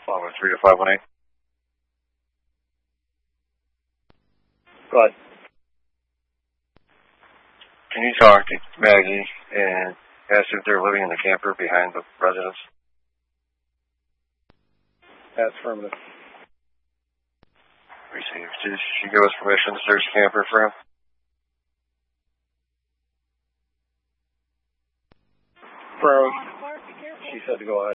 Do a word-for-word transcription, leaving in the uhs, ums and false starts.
Lima three to five one eight. Go ahead. Can you talk to Maggie and ask if they're living in the camper behind the residence? That's affirmative. Received. Did she give us permission to search the camper for him? Affirmative. She said to go ahead.